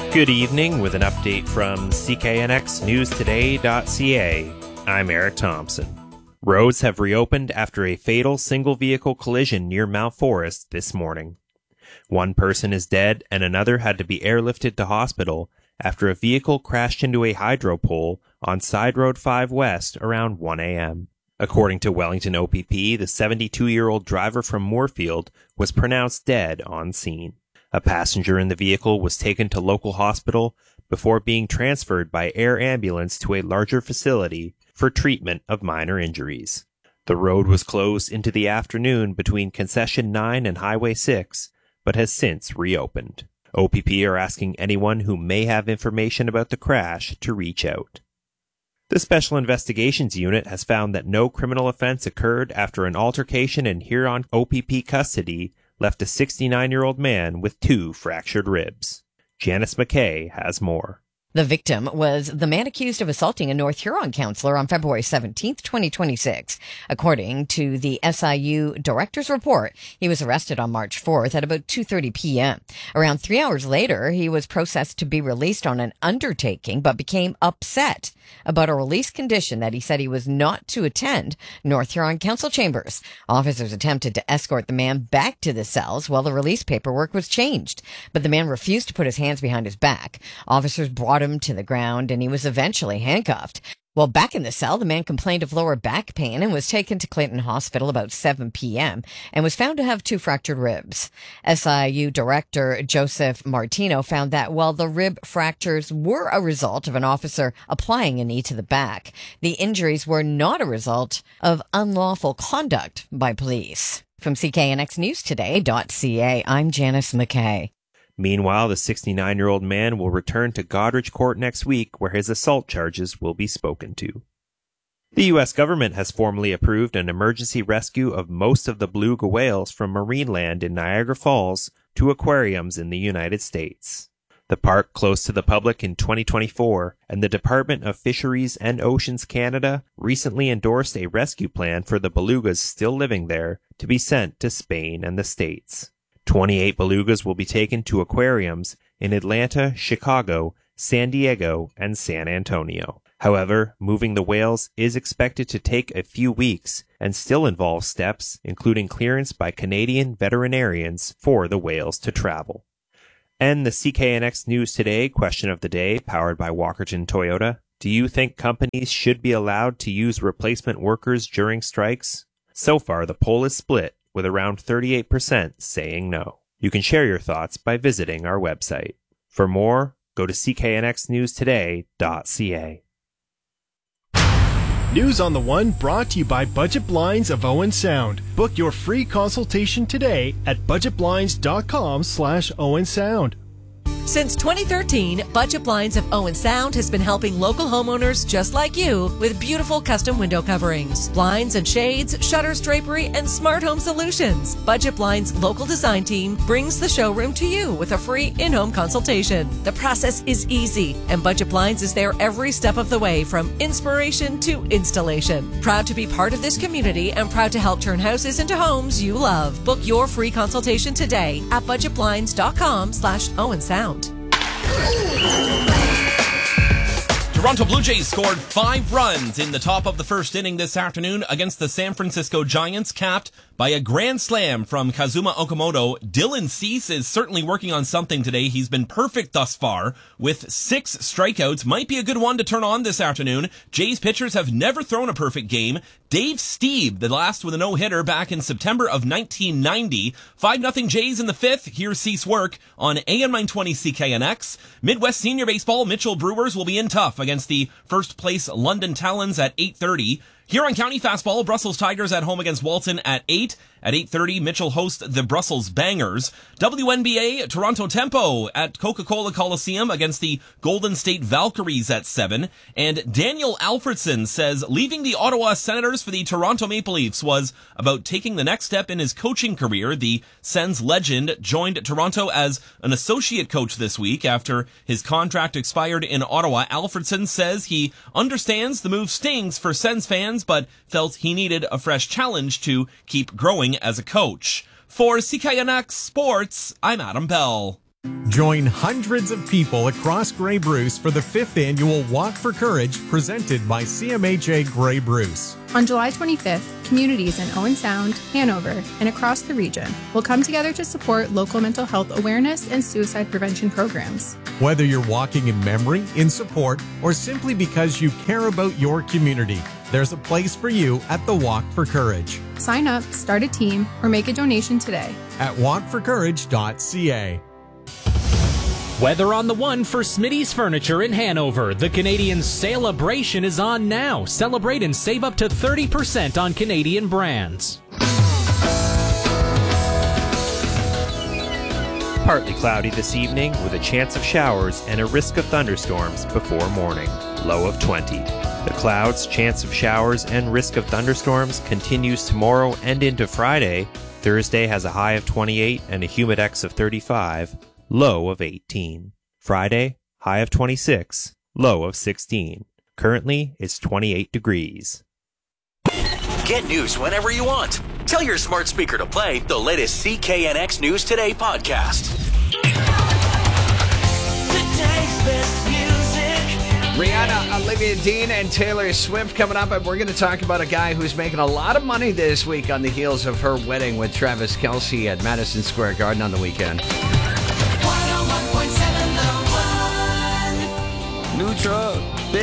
Good evening with an update from CKNXNewsToday.ca. I'm Eric Thompson. Roads have reopened after a fatal single-vehicle collision near Mount Forest this morning. One person is dead and another had to be airlifted to hospital after a vehicle crashed into a hydro pole on Side Road 5 West around 1 a.m. According to Wellington OPP, the 72-year-old driver from Moorfield was pronounced dead on scene. A passenger in the vehicle was taken to local hospital before being transferred by air ambulance to a larger facility for treatment of minor injuries. The road was closed into the afternoon between Concession 9 and Highway 6, but has since reopened. OPP are asking anyone who may have information about the crash to reach out. The Special Investigations Unit has found that no criminal offense occurred after an altercation in Huron OPP custody left a 69-year-old man with 2 fractured ribs. Janice McKay has more. The victim was the man accused of assaulting a North Huron counselor on February 17, 2026. According to the SIU director's report, he was arrested on March 4th at about 2:30 p.m. Around 3 hours later, he was processed to be released on an undertaking, but became upset about a release condition that he said he was not to attend North Huron Council chambers. Officers attempted to escort the man back to the cells while the release paperwork was changed, but the man refused to put his hands behind his back. Officers brought him to the ground and he was eventually handcuffed. While back in the cell, the man complained of lower back pain and was taken to Clinton Hospital about 7 p.m. and was found to have 2 fractured ribs. SIU Director Joseph Martino found that while the rib fractures were a result of an officer applying a knee to the back, the injuries were not a result of unlawful conduct by police. From CKNXNewsToday.ca, I'm Janice McKay. Meanwhile, the 69-year-old man will return to Goderich Court next week, where his assault charges will be spoken to. The U.S. government has formally approved an emergency rescue of most of the beluga whales from Marineland in Niagara Falls to aquariums in the United States. The park closed to the public in 2024, and the Department of Fisheries and Oceans Canada recently endorsed a rescue plan for the belugas still living there to be sent to Spain and the States. 28 belugas will be taken to aquariums in Atlanta, Chicago, San Diego, and San Antonio. However, moving the whales is expected to take a few weeks and still involves steps, including clearance by Canadian veterinarians for the whales to travel. And the CKNX News Today question of the day, powered by Walkerton Toyota. Do you think companies should be allowed to use replacement workers during strikes? So far, the poll is split, with around 38% saying no. You can share your thoughts by visiting our website. For more, go to cknxnewstoday.ca. News on the One brought to you by Budget Blinds of Owen Sound. Book your free consultation today at budgetblinds.com/Owen Sound. Since 2013, Budget Blinds of Owen Sound has been helping local homeowners just like you with beautiful custom window coverings, blinds and shades, shutters, drapery, and smart home solutions. Budget Blinds' local design team brings the showroom to you with a free in-home consultation. The process is easy, and Budget Blinds is there every step of the way from inspiration to installation. Proud to be part of this community and proud to help turn houses into homes you love. Book your free consultation today at budgetblinds.com/Owen Sound. Toronto Blue Jays scored 5 runs in the top of the first inning this afternoon against the San Francisco Giants, capped by a grand slam from Kazuma Okamoto. Dylan Cease is certainly working on something today. He's been perfect thus far with 6 strikeouts. Might be a good one to turn on this afternoon. Jays pitchers have never thrown a perfect game. Dave Stieb, the last with a no-hitter back in September of 1990. 5-0 Jays in the 5th. Here's Cease work on AM 920 CKNX. Midwest Senior Baseball, Mitchell Brewers will be in tough against the first-place London Talons at 8:30. Huron County Fastball, Brussels Tigers at home against Walton at 8. At 8:30, Mitchell hosts the Brussels Bangers. WNBA, Toronto Tempo at Coca-Cola Coliseum against the Golden State Valkyries at 7. And Daniel Alfredson says leaving the Ottawa Senators for the Toronto Maple Leafs was about taking the next step in his coaching career. The Sens legend joined Toronto as an associate coach this week after his contract expired in Ottawa. Alfredson says he understands the move stings for Sens fans, but felt he needed a fresh challenge to keep growing as a coach. For CKNX Sports, I'm Adam Bell. Join hundreds of people across Grey Bruce for the 5th annual Walk for Courage presented by CMHA Grey Bruce. On July 25th, communities in Owen Sound, Hanover, and across the region will come together to support local mental health awareness and suicide prevention programs. Whether you're walking in memory, in support, or simply because you care about your community, there's a place for you at the Walk for Courage. Sign up, start a team, or make a donation today at walkforcourage.ca. Weather on the one for Smitty's Furniture in Hanover. The Canadian Celebration is on now. Celebrate and save up to 30% on Canadian brands. Partly cloudy this evening with a chance of showers and a risk of thunderstorms before morning. Low of 20. The clouds, chance of showers, and risk of thunderstorms continues tomorrow and into Friday. Thursday has a high of 28 and a humidex of 35. Low of 18. Friday, high of 26, low of 16. Currently, it's 28 degrees. Get news whenever you want. Tell your smart speaker to play the latest CKNX News Today podcast. Today's best music. Rihanna, Olivia Dean, and Taylor Swift coming up, and we're going to talk about a guy who's making a lot of money this week on the heels of her wedding with Travis Kelce at Madison Square Garden on the weekend. New truck.